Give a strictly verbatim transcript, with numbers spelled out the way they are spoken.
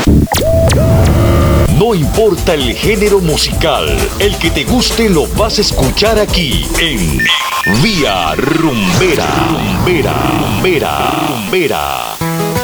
No importa el género musical, el que te guste lo vas a escuchar aquí en Vía Rumbera, Rumbera, Rumbera, Rumbera.